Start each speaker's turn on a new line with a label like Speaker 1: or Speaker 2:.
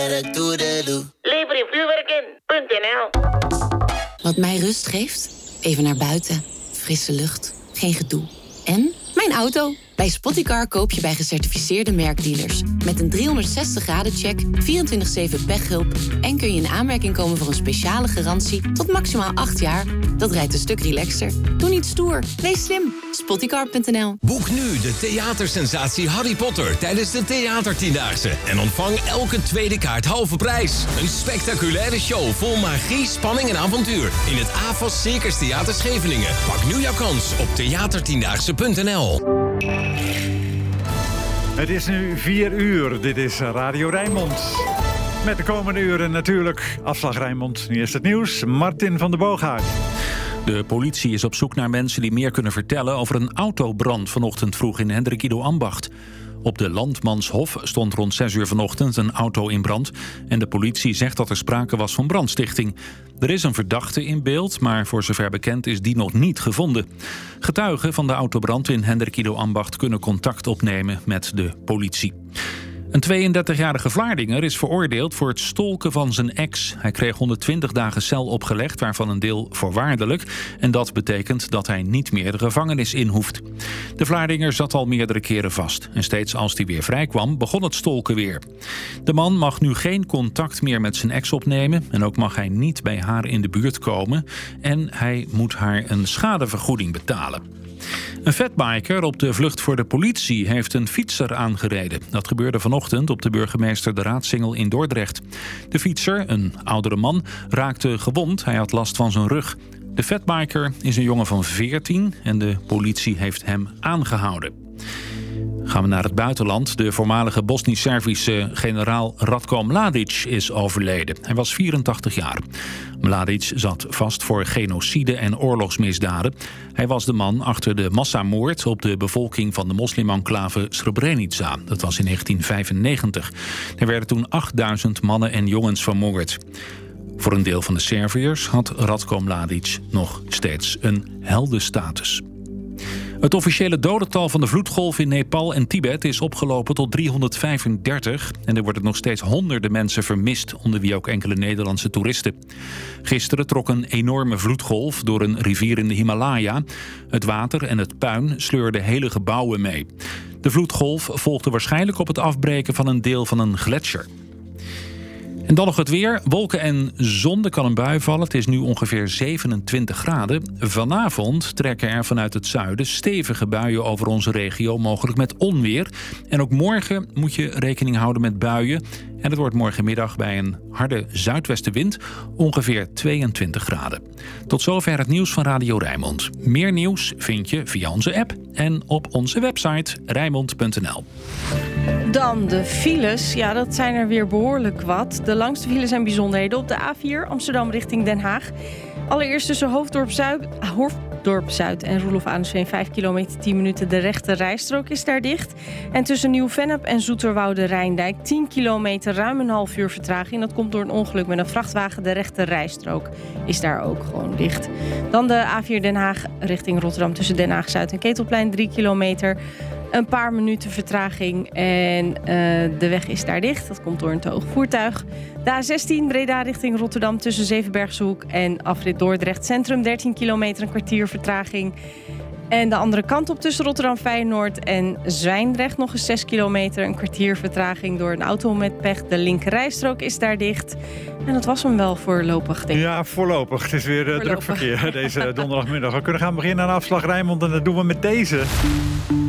Speaker 1: Levervuurwerken.nl.
Speaker 2: Wat mij rust geeft? Even naar buiten. Frisse lucht. Geen gedoe. En mijn auto. Bij Spottycar koop je bij gecertificeerde merkdealers. Met een 360-graden-check, 24/7 pechhulp... en kun je in aanmerking komen voor een speciale garantie tot maximaal 8 jaar. Dat rijdt een stuk relaxer. Doe niet stoer. Wees slim. Spottycar.nl.
Speaker 3: Boek nu de theatersensatie Harry Potter tijdens de Theatertiendaagse. En ontvang elke tweede kaart halve prijs. Een spectaculaire show vol magie, spanning en avontuur. In het AFAS Circus Theater Scheveningen. Pak nu jouw kans op theatertiendaagse.nl.
Speaker 4: Het is nu 4 uur. Dit is Radio Rijnmond. Met de komende uren natuurlijk Afslag Rijnmond. Nu is het nieuws. Martin van der Boogaard.
Speaker 5: De politie is op zoek naar mensen die meer kunnen vertellen over een autobrand vanochtend vroeg in Hendrik Ido Ambacht. Op de Landmanshof stond rond 6 uur vanochtend een auto in brand en de politie zegt dat er sprake was van brandstichting. Er is een verdachte in beeld, maar voor zover bekend is die nog niet gevonden. Getuigen van de autobrand in Hendrik Ido Ambacht kunnen contact opnemen met de politie. Een 32-jarige Vlaardinger is veroordeeld voor het stolken van zijn ex. Hij kreeg 120 dagen cel opgelegd, waarvan een deel voorwaardelijk. En dat betekent dat hij niet meer de gevangenis in hoeft. De Vlaardinger zat al meerdere keren vast. En steeds als hij weer vrijkwam, begon het stolken weer. De man mag nu geen contact meer met zijn ex opnemen. En ook mag hij niet bij haar in de buurt komen. En hij moet haar een schadevergoeding betalen. Een fatbiker op de vlucht voor de politie heeft een fietser aangereden. Dat gebeurde vanochtend op de Burgemeester de Raadsingel in Dordrecht. De fietser, een oudere man, raakte gewond. Hij had last van zijn rug. De fatbiker is een jongen van 14 en de politie heeft hem aangehouden. Gaan we naar het buitenland. De voormalige Bosnisch-Servische generaal Ratko Mladic is overleden. Hij was 84 jaar. Mladic zat vast voor genocide en oorlogsmisdaden. Hij was de man achter de massamoord op de bevolking van de moslimenclave Srebrenica. Dat was in 1995. Er werden toen 8000 mannen en jongens vermoord. Voor een deel van de Serviërs had Ratko Mladic nog steeds een heldenstatus. Het officiële dodental van de vloedgolf in Nepal en Tibet is opgelopen tot 335. En er worden nog steeds honderden mensen vermist, onder wie ook enkele Nederlandse toeristen. Gisteren trok een enorme vloedgolf door een rivier in de Himalaya. Het water en het puin sleurden hele gebouwen mee. De vloedgolf volgde waarschijnlijk op het afbreken van een deel van een gletsjer. En dan nog het weer. Wolken en zon, er kan een bui vallen. Het is nu ongeveer 27 graden. Vanavond trekken er vanuit het zuiden stevige buien over onze regio, mogelijk met onweer. En ook morgen moet je rekening houden met buien. En het wordt morgenmiddag bij een harde zuidwestenwind ongeveer 22 graden. Tot zover het nieuws van Radio Rijnmond. Meer nieuws vind je via onze app en op onze website rijnmond.nl.
Speaker 6: Dan de files. Ja, dat zijn er weer behoorlijk wat. De langste files zijn bijzonderheden op de A4 Amsterdam richting Den Haag. Allereerst tussen Hoofddorp Zuid en Roelof Arendsveen 5 kilometer 10 minuten. De rechte rijstrook is daar dicht. En tussen Nieuw-Vennep en Zoeterwoude Rijndijk 10 kilometer, ruim een half uur vertraging. Dat komt door een ongeluk met een vrachtwagen. De rechte rijstrook is daar ook gewoon dicht. Dan de A4 Den Haag richting Rotterdam tussen Den Haag Zuid en Ketelplein 3 kilometer. Een paar minuten vertraging en de weg is daar dicht. Dat komt door een te hoog voertuig. De A16 Breda richting Rotterdam tussen Zevenbergshoek en afrit Dordrecht Centrum. 13 kilometer, een kwartier vertraging. En de andere kant op tussen Rotterdam Feyenoord en Zwijndrecht nog eens 6 kilometer. Een kwartier vertraging door een auto met pech. De linkerrijstrook is daar dicht. En dat was hem wel voorlopig, denk ik.
Speaker 4: Ja, voorlopig. Het is weer druk verkeer deze donderdagmiddag. We kunnen gaan beginnen aan Afslag Rijnmond en dat doen we met deze.